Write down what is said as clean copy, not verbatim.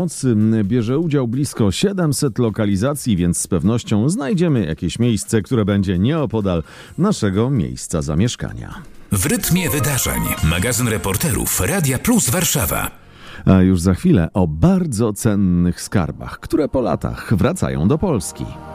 Bierze udział blisko 700 lokalizacji, więc z pewnością znajdziemy jakieś miejsce, które będzie nieopodal naszego miejsca zamieszkania. W rytmie wydarzeń. Magazyn reporterów Radia Plus Warszawa. A już za chwilę o bardzo cennych skarbach, które po latach wracają do Polski.